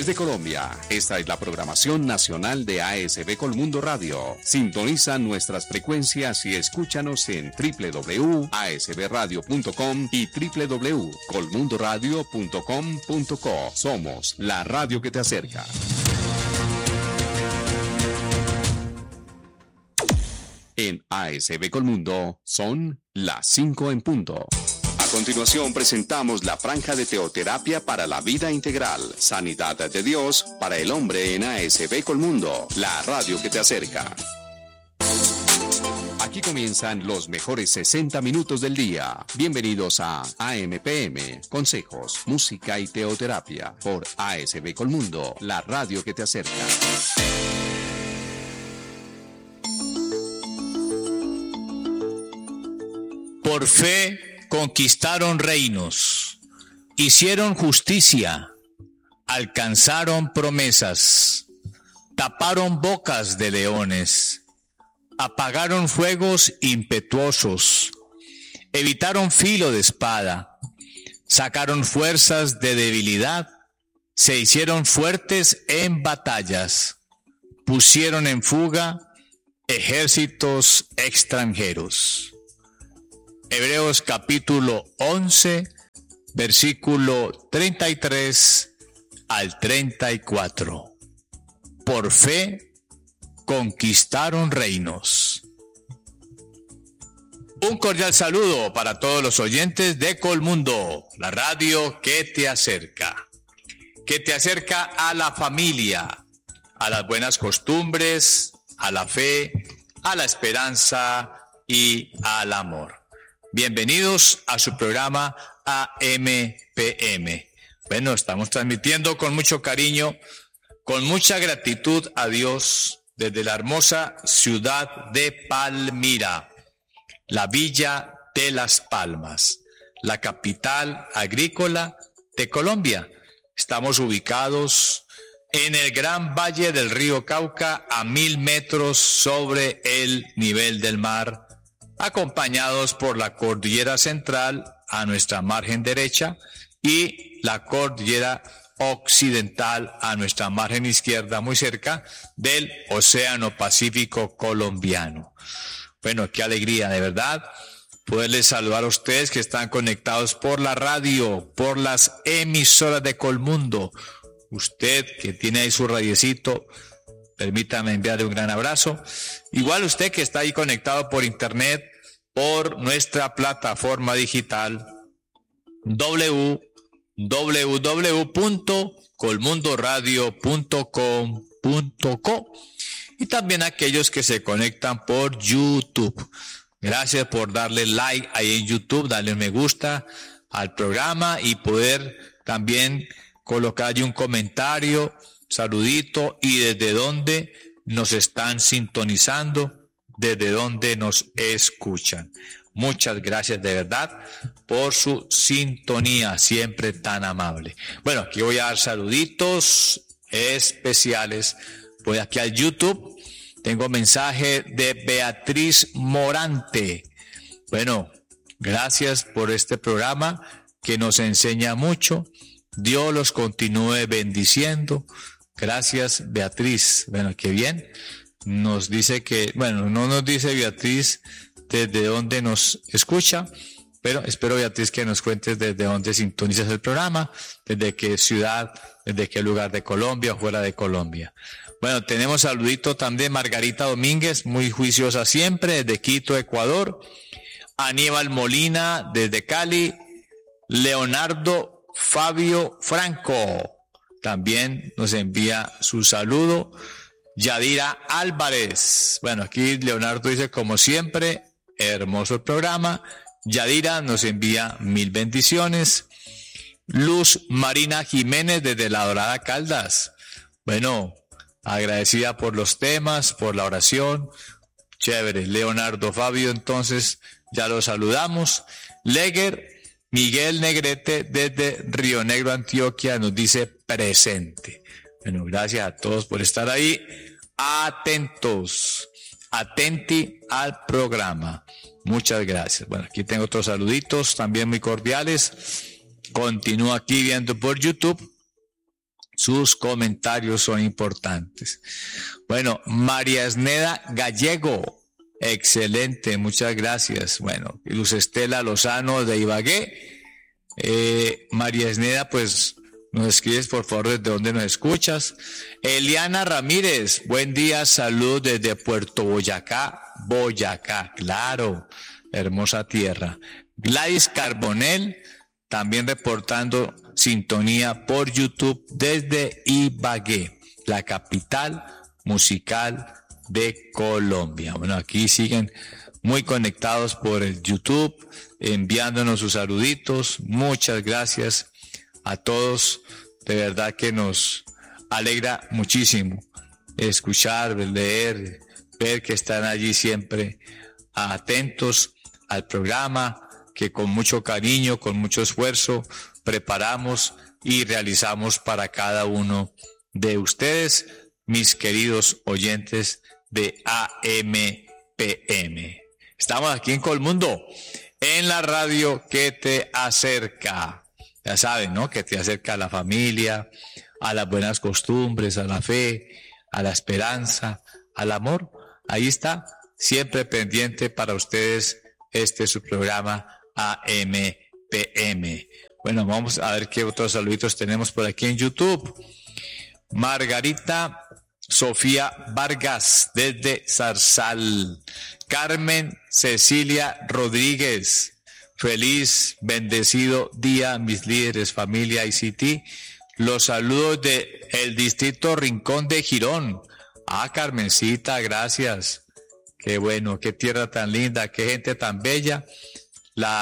Desde Colombia, esta es la programación nacional de ASB Colmundo Radio. Sintoniza nuestras frecuencias y escúchanos en www.asbradio.com y www.colmundoradio.com.co. Somos la radio que te acerca. En ASB Colmundo son las 5 en punto. A continuación presentamos la franja de teoterapia para la vida integral, sanidad de Dios para el hombre en ASB Colmundo, la radio que te acerca. Aquí comienzan los mejores 60 minutos del día. Bienvenidos a AMPM, consejos, música y teoterapia por ASB Colmundo, la radio que te acerca. Por fe conquistaron reinos, hicieron justicia, alcanzaron promesas, taparon bocas de leones, apagaron fuegos impetuosos, evitaron filo de espada, sacaron fuerzas de debilidad, se hicieron fuertes en batallas, pusieron en fuga ejércitos extranjeros. Hebreos capítulo 11, versículo 33 al 34. Por fe conquistaron reinos. Un cordial saludo para todos los oyentes de Colmundo, la radio que te acerca a la familia, a las buenas costumbres, a la fe, a la esperanza y al amor. Bienvenidos a su programa AMPM. Bueno, estamos transmitiendo con mucho cariño, con mucha gratitud a Dios desde la hermosa ciudad de Palmira, la Villa de las Palmas, la capital agrícola de Colombia. Estamos ubicados en el gran valle del río Cauca a 1000 metros sobre el nivel del mar, acompañados por la cordillera central a nuestra margen derecha y la cordillera occidental a nuestra margen izquierda, muy cerca del Océano Pacífico colombiano. Bueno, qué alegría, de verdad, poderles saludar a ustedes que están conectados por la radio, por las emisoras de Colmundo. Usted que tiene ahí su radiecito, permítame enviarle un gran abrazo. Igual usted que está ahí conectado por internet, por nuestra plataforma digital www.colmundoradio.com.co y también aquellos que se conectan por YouTube. Gracias por darle like ahí en YouTube, darle un me gusta al programa y poder también colocar ahí un comentario, saludito y desde dónde nos están sintonizando, desde dónde nos escuchan. Muchas gracias de verdad por su sintonía siempre tan amable. Bueno, aquí voy a dar saluditos especiales. Voy aquí al YouTube. Tengo mensaje de Beatriz Morante. Bueno, gracias por este programa que nos enseña mucho. Dios los continúe bendiciendo. Gracias, Beatriz. Bueno, qué bien. Nos dice que, bueno, no nos dice Beatriz desde dónde nos escucha, pero espero, Beatriz, que nos cuentes desde dónde sintonizas el programa, desde qué ciudad, desde qué lugar de Colombia o fuera de Colombia. Bueno, tenemos saludito también Margarita Domínguez, muy juiciosa siempre, desde Quito, Ecuador. Aníbal Molina, desde Cali. Leonardo Fabio Franco también nos envía su saludo. Yadira Álvarez. Bueno, aquí Leonardo dice, como siempre, hermoso el programa. Yadira nos envía 1000 bendiciones. Luz Marina Jiménez desde La Dorada Caldas. Bueno, agradecida por los temas, por la oración. Chévere. Leonardo Fabio, entonces ya lo saludamos. Miguel Negrete desde Río Negro, Antioquia, nos dice presente. Bueno, gracias a todos por estar ahí. Atenti al programa. Muchas gracias. Bueno, aquí tengo otros saluditos también muy cordiales. Continúo aquí viendo por YouTube. Sus comentarios son importantes. Bueno, María Esneda Gallego, excelente, muchas gracias. Bueno, Luz Estela Lozano de Ibagué. María Esneda, pues nos escribes por favor desde donde nos escuchas. Eliana Ramírez, buen día, saludos desde Puerto Boyacá, claro, hermosa tierra. Gladys Carbonell, también reportando sintonía por YouTube desde Ibagué, la capital musical de Colombia. Bueno, aquí siguen muy conectados por el YouTube, enviándonos sus saluditos. Muchas gracias a todos. De verdad que nos alegra muchísimo escuchar, leer, ver que están allí siempre atentos al programa que con mucho cariño, con mucho esfuerzo preparamos y realizamos para cada uno de ustedes, mis queridos oyentes de AMPM. Estamos aquí en Colmundo, en la radio que te acerca. Ya saben, ¿no? Que te acerca a la familia, a las buenas costumbres, a la fe, a la esperanza, al amor. Ahí está, siempre pendiente para ustedes este es su programa AMPM. Bueno, vamos a ver qué otros saluditos tenemos por aquí en YouTube. Margarita Sofía Vargas desde Zarzal. Carmen Cecilia Rodríguez. Feliz, bendecido día, mis líderes, familia ICT. Los saludos de el distrito Rincón de Girón. Carmencita, gracias. Qué bueno, qué tierra tan linda, qué gente tan bella.